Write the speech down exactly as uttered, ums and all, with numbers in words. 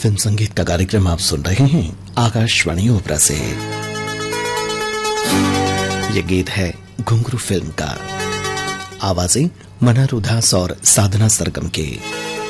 Film संगीत का कार्यक्रम आप सुन रहे हैं आकाशवाणी ओपरा से। ये गीत है घुंघरू फिल्म का। आवाजें मनहर उदास और साधना सरगम के।